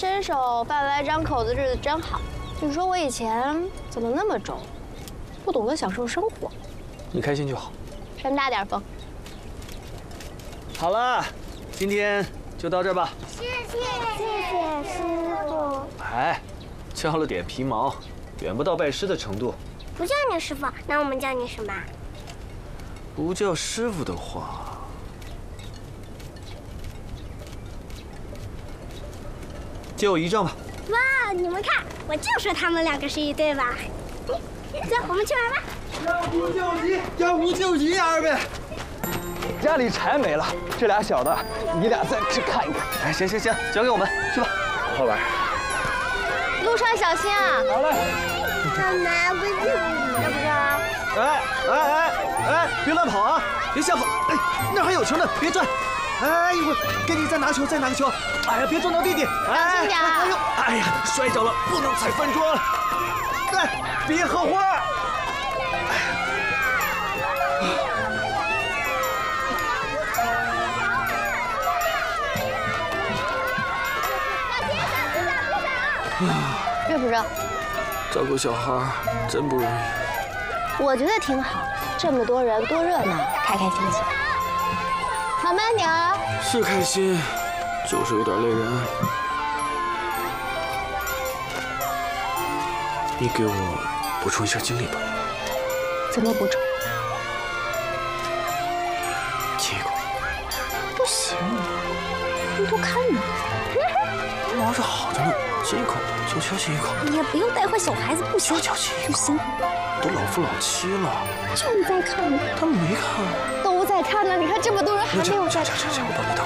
伸手，饭来张口的日子真好。你说我以前怎么那么轴，不懂得享受生活？ 你开心就好。 山大点风。 好了，今天就到这儿吧。 谢谢师傅。 哎，掉了点皮毛，远不到拜师的程度。 不叫你师傅，那我们叫你什么？ 不叫师傅的话，借我仪仗吧。 哇，你们看，我就说他们两个是一对吧？走，我们去玩吧。 江湖救急呀，二位！家里柴没了，这俩小的，你俩再去看一看。 哎，行，交给我们，去吧。 好好玩。 路上小心啊！ 好嘞。 妈妈，不是知不知道？ 哎，别乱跑啊！别瞎跑！哎，那还有球呢，别转！哎，一会儿给你再拿球，再拿个球。哎呀，别撞到弟弟！ 小心点啊！ 哎呦，哎呀，摔着了，不能踩饭桌。哎，别喝花。 热不热？ 照顾小孩真不容易。 我觉得挺好，这么多人多热闹，开开心心。跑慢点儿。 是开心，就是有点累人。你给我补充一下精力吧。 怎么补充？ 亲一口。 不行，人都看你。 玩着好着呢，亲一口，悄悄亲一口。 你也不用带坏小孩子，不行， 悄悄亲一口。 不行， 都老夫老妻了。 就在看呢。 他们没看。 都在看呢，你看这么多人还没有在看。 我帮你挡。